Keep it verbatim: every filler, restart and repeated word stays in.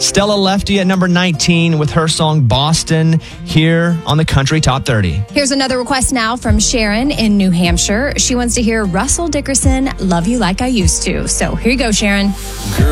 Stella Lefty at number nineteen with her song Boston here on the Country Top thirty. Here's another request now from Sharon in New Hampshire. She wants to hear Russell Dickerson, Love You Like I Used to. So here you go, Sharon. Girl,